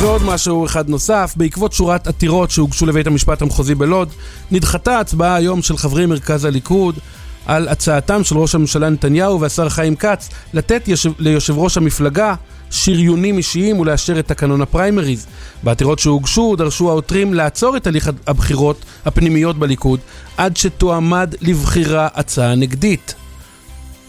ועוד משהו אחד נוסף, בעקבות שורת עתירות שהוגשו לבית המשפט המחוזי בלוד, נדחתה הצבעה היום של חברי מרכז הליכוד על הצעתם של ראש הממשלה נתניהו והשר חיים כץ לתת ליושב ראש המפלגה שריונים אישיים ולאשר את תקנון הפריימריז. בעתירות שהוגשו דרשו העותרים לעצור את הליך הבחירות הפנימיות בליכוד עד שתועמד לבחירה הצעה נגדית.